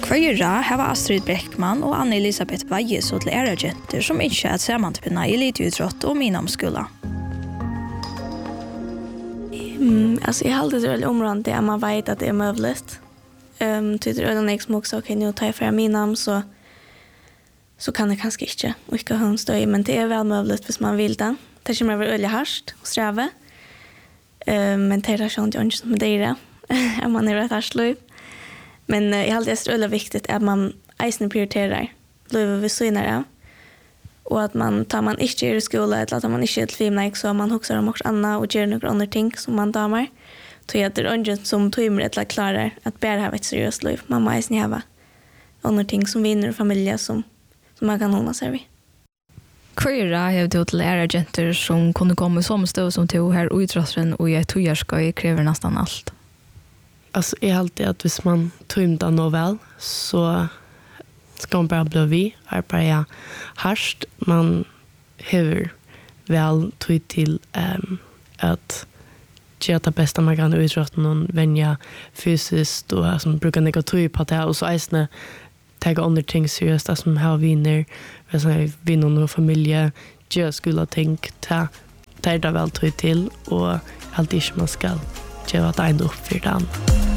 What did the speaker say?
Hver råd har Astrid Breckman og Anne-Elisabeth Veje så til æragenter som ikke er samantpinna i eliteidrott og Minamskola. Alltså jag har alltid väldigt områdande att man vet att det är möjligt. Tyder öden jag som också kan ju ta för Minam så kan det kanske inte och inte ha en stöj, men det är väl möjligt hvis man vill det. Det kommer över öliga harst och sträva. Men det är sånt jag inte som det är om man är rätt harslöj. Men jag har alltid väldigt viktigt att man eisen prioriterar livet vid synare. Och att man tar man inte i skolan eller att man inte är tvivlad så man huxar om också annat och gör några andra ting som man damer. Så jag tror inte som tvivlar eller klarar att bära ha ett seriöst liv. Man måste ha andra ting som vinner och familjer som man kan hålla sig vid. Hva har du til æragenter som kunne komme som stå som to her utrusteren og jeg tror jeg skal krever nästan allt? Alltså jag alltid att hvis man trimtar något väl så ska man bara bli vid. Är bara harst. Man har väl tog till att göra det bästa man kan utrösta någon vänja fysiskt och som brukar neka tro på det och så ägstna ta andra ting seriöst som har vinner vinner och familje gör skulle tänk ta det väl tog till och alltid inte man ska göra det ändå upp för den.